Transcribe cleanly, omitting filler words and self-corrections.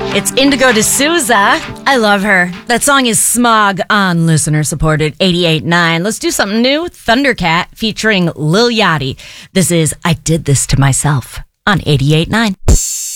It's Indigo D'Souza. I love her. That song is Smog on listener-supported 88.9. Let's do something new. Thundercat featuring Lil Yachty. This is I Did This to Myself on 88.9.